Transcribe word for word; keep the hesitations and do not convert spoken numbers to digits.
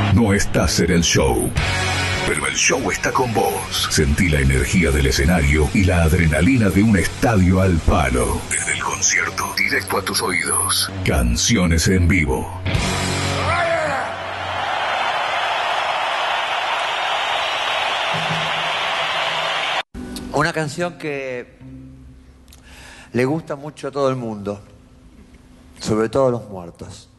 No estás en el show, pero el show está con vos. Sentí la energía del escenario y la adrenalina de un estadio al palo. Desde el concierto, directo a tus oídos. Canciones en vivo. Una canción que le gusta mucho a todo el mundo, sobre todo a los muertos.